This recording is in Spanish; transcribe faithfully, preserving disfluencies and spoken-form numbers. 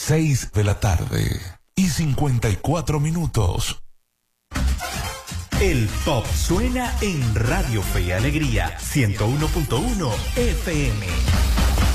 Seis de la tarde y cincuenta y cuatro minutos. El pop suena en Radio Fe y Alegría ciento uno punto uno F M.